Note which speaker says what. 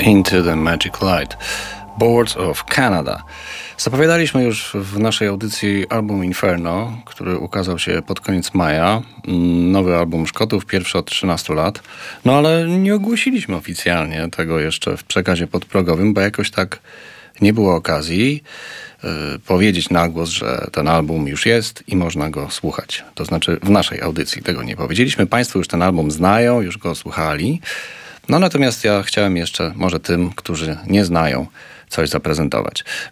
Speaker 1: Into the Magic Light. Boards of Canada. Zapowiadaliśmy już w naszej audycji album Inferno, który ukazał się pod koniec maja. Nowy album Szkotów, pierwszy od 13 lat. No ale nie ogłosiliśmy oficjalnie tego jeszcze w przekazie podprogowym, bo jakoś tak nie było okazji powiedzieć na głos, że ten album już jest i można go słuchać. To znaczy w naszej audycji tego nie powiedzieliśmy. Państwo już ten album znają, już go słuchali. No natomiast ja chciałem jeszcze może tym, którzy nie znają, coś zaprezentować.